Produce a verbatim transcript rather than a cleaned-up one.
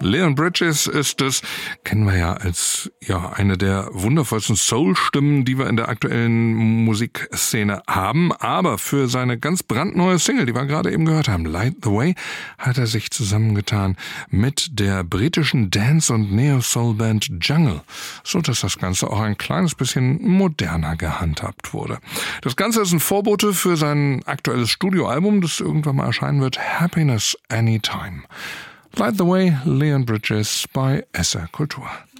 Leon Bridges ist es, kennen wir ja als ja eine der wundervollsten Soul-Stimmen, die wir in der aktuellen Musikszene haben. Aber für seine ganz brandneue Single, die wir gerade eben gehört haben, Light the Way, hat er sich zusammengetan mit der britischen Dance- und Neo-Soul-Band Jungle, so dass das Ganze auch ein kleines bisschen moderner gehandhabt wurde. Das Ganze ist ein Vorbote für sein aktuelles Studioalbum, das irgendwann mal erscheinen wird, Happiness Anytime. Light the Way, Leon Bridges bei S R Kultur.